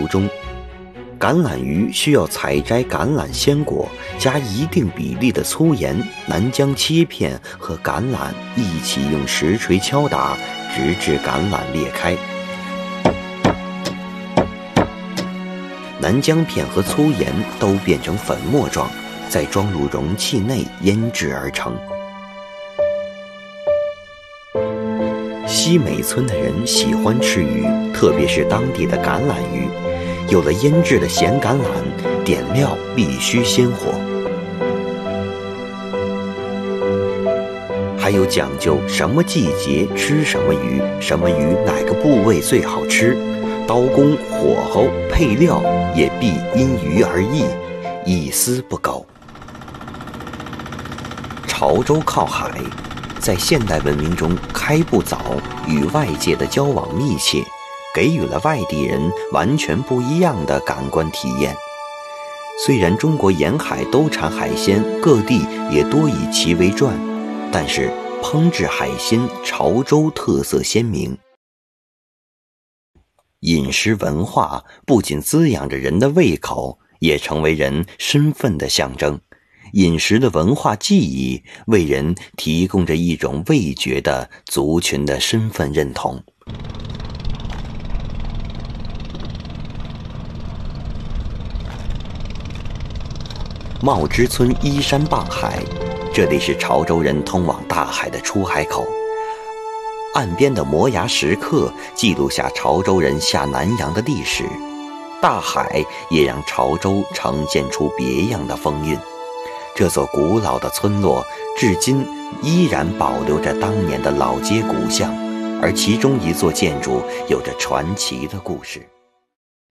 中。橄榄鱼需要采摘橄榄鲜果，加一定比例的粗盐、南姜切片和橄榄一起用石锤敲打，直至橄榄裂开。南姜片和粗盐都变成粉末状，再装入容器内腌制而成。西美村的人喜欢吃鱼，特别是当地的橄榄鱼。有了腌制的咸橄榄，点料必须鲜火。还有讲究什么季节吃什么鱼，什么鱼哪个部位最好吃，刀工、火候、配料也必因鱼而异，一丝不苟。潮州靠海，在现代文明中开埠早，与外界的交往密切，给予了外地人完全不一样的感官体验。虽然中国沿海都产海鲜，各地也多以其为传，但是烹制海鲜潮州特色鲜明。饮食文化不仅滋养着人的胃口，也成为人身份的象征。饮食的文化记忆为人提供着一种味觉的族群的身份认同。茂枝村依山傍海，这里是潮州人通往大海的出海口。岸边的摩崖石刻记录下潮州人下南洋的历史，大海也让潮州呈现出别样的风韵。这座古老的村落至今依然保留着当年的老街古巷，而其中一座建筑有着传奇的故事。